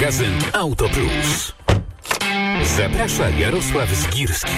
Magazyn Auto Plus. Zaprasza Jarosław Zgirski.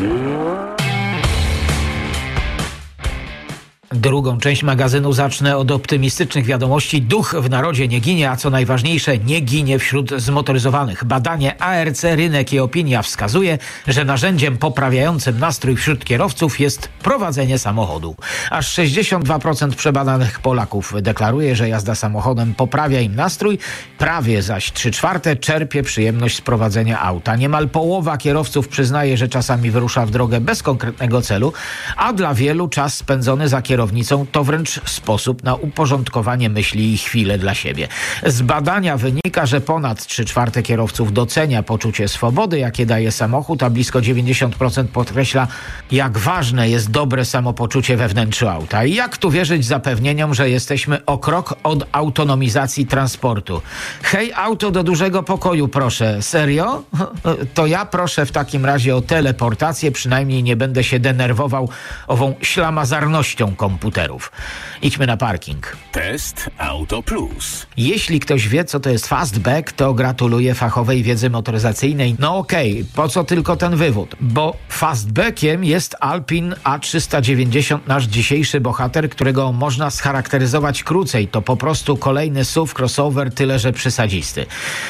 Drugą część magazynu zacznę od optymistycznych wiadomości. Duch w narodzie nie ginie, a co najważniejsze, nie ginie wśród zmotoryzowanych. Badanie ARC Rynek i Opinia wskazuje, że narzędziem poprawiającym nastrój wśród kierowców jest prowadzenie samochodu. Aż 62% przebadanych Polaków deklaruje, że jazda samochodem poprawia im nastrój, prawie zaś 3/4 czerpie przyjemność z prowadzenia auta. Niemal połowa kierowców przyznaje, że czasami wyrusza w drogę bez konkretnego celu, a dla wielu czas spędzony za kierownicą to wręcz sposób na uporządkowanie myśli i chwilę dla siebie. Z badania wynika, że ponad 3/4 kierowców docenia poczucie swobody, jakie daje samochód, a blisko 90% podkreśla, jak ważne jest dobre samopoczucie we wnętrzu auta. I jak tu wierzyć zapewnieniom, że jesteśmy o krok od autonomizacji transportu? Hej, auto do dużego pokoju, proszę. Serio? To ja proszę w takim razie o teleportację, przynajmniej nie będę się denerwował ową ślamazarnością komputerów. Idźmy na parking. Test Auto Plus. Jeśli ktoś wie, co to jest fastback, to gratuluję fachowej wiedzy motoryzacyjnej. No okej, po co tylko ten wywód? Bo fastbackiem jest Alpine A390, nasz dzisiejszy bohater, którego można scharakteryzować krócej. To po prostu kolejny SUV crossover, tyle że przysadzisty.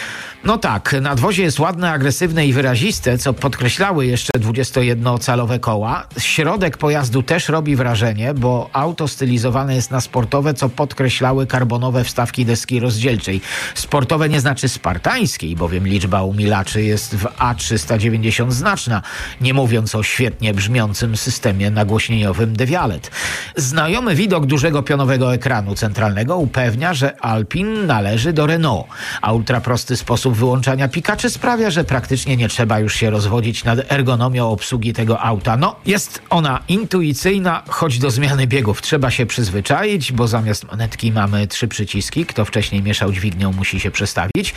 No tak, nadwozie jest ładne, agresywne i wyraziste, co podkreślały jeszcze 21-calowe koła. Środek pojazdu też robi wrażenie, bo auto stylizowane jest na sportowe, co podkreślały karbonowe wstawki deski rozdzielczej. Sportowe nie znaczy spartańskiej, bowiem liczba umilaczy jest w A390 znaczna, nie mówiąc o świetnie brzmiącym systemie nagłośnieniowym Devialet. Znajomy widok dużego pionowego ekranu centralnego upewnia, że Alpine należy do Renault, a ultraprosty sposób wyłączania pikaczy sprawia, że praktycznie nie trzeba już się rozwodzić nad ergonomią obsługi tego auta. No, jest ona intuicyjna, choć do zmiany biegów trzeba się przyzwyczaić, bo zamiast manetki mamy 3 przyciski. Kto wcześniej mieszał dźwignią, musi się przestawić.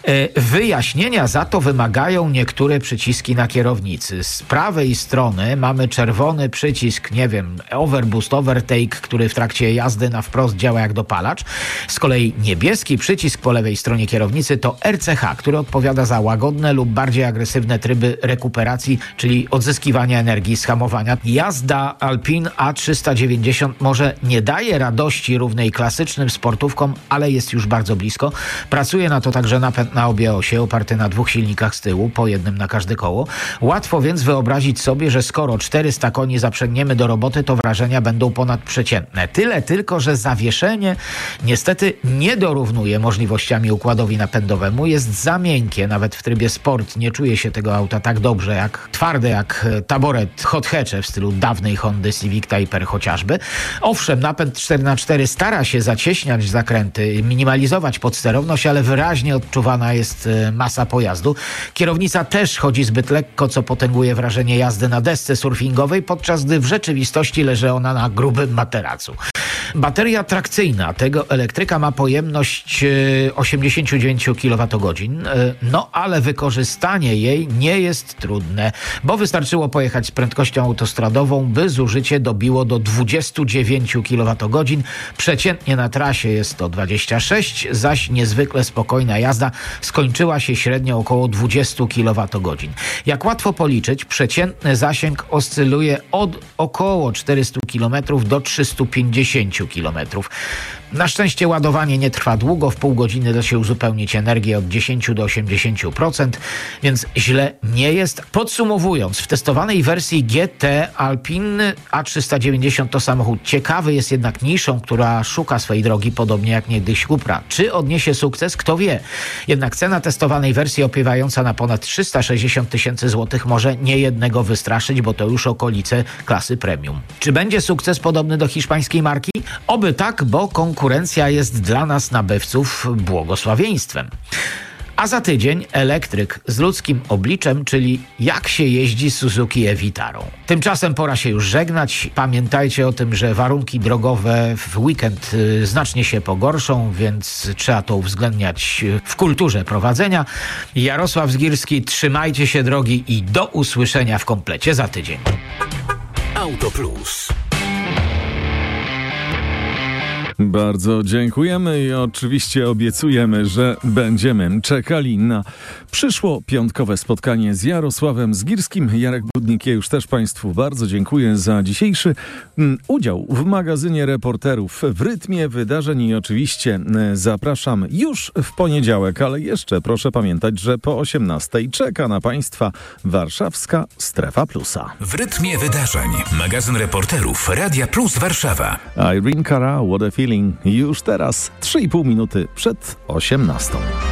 Wyjaśnienia za to wymagają niektóre przyciski na kierownicy. Z prawej strony mamy czerwony przycisk, nie wiem, overboost, overtake, który w trakcie jazdy na wprost działa jak dopalacz. Z kolei niebieski przycisk po lewej stronie kierownicy to RCH, który odpowiada za łagodne lub bardziej agresywne tryby rekuperacji, czyli odzyskiwania energii z hamowania. Jazda Alpine A390 może nie daje radości równej klasycznym sportówkom, ale jest już bardzo blisko. Pracuje na to także napęd na obie osie, oparty na 2 silnikach z tyłu, po jednym na każde koło. Łatwo więc wyobrazić sobie, że skoro 400 koni zaprzęgniemy do roboty, to wrażenia będą ponadprzeciętne. Tyle tylko, że zawieszenie niestety nie dorównuje możliwościami układowi napędowemu. Jest za miękkie, nawet w trybie sport nie czuje się tego auta tak dobrze, jak twarde jak taboret hot hatche w stylu dawnej Hondy Civic Type R chociażby. Owszem, napęd 4x4 stara się zacieśniać zakręty, minimalizować podsterowność, ale wyraźnie odczuwana jest masa pojazdu. Kierownica też chodzi zbyt lekko, co potęguje wrażenie jazdy na desce surfingowej, podczas gdy w rzeczywistości leży ona na grubym materacu. Bateria trakcyjna tego elektryka ma pojemność 89 kWh, no ale wykorzystanie jej nie jest trudne, bo wystarczyło pojechać z prędkością autostradową, by zużycie dobiło do 29 kWh. Przeciętnie na trasie jest to 26, zaś niezwykle spokojna jazda skończyła się średnio około 20 kWh. Jak łatwo policzyć, przeciętny zasięg oscyluje od około 400 km do 350 km. Na szczęście ładowanie nie trwa długo, w pół godziny da się uzupełnić energię od 10 do 80%, więc źle nie jest. Podsumowując, w testowanej wersji GT Alpine A390 to samochód ciekawy, jest jednak niszą, która szuka swej drogi, podobnie jak niegdyś Cupra. Czy odniesie sukces? Kto wie. Jednak cena testowanej wersji opiewająca na ponad 360 000 złotych może niejednego wystraszyć, bo to już okolice klasy premium. Czy będzie sukces podobny do hiszpańskiej marki? Oby tak, bo konkurencja jest dla nas nabywców błogosławieństwem. A za tydzień elektryk z ludzkim obliczem, czyli jak się jeździ Suzuki e-Vitarą. Tymczasem pora się już żegnać. Pamiętajcie o tym, że warunki drogowe w weekend znacznie się pogorszą, więc trzeba to uwzględniać w kulturze prowadzenia. Jarosław Zgirski, trzymajcie się drogi i do usłyszenia w komplecie za tydzień. Auto Plus. Bardzo dziękujemy i oczywiście obiecujemy, że będziemy czekali na przyszło piątkowe spotkanie z Jarosławem Zgirskim. Jarek Budnikiejusz też Państwu bardzo dziękuję za dzisiejszy udział w magazynie reporterów w rytmie wydarzeń i oczywiście zapraszam już w poniedziałek, ale jeszcze proszę pamiętać, że po 18:00 czeka na Państwa warszawska Strefa Plusa. W rytmie wydarzeń. Magazyn reporterów Radia Plus Warszawa. Irene Cara, What a Feeling. Już teraz 3,5 minuty przed 18:00.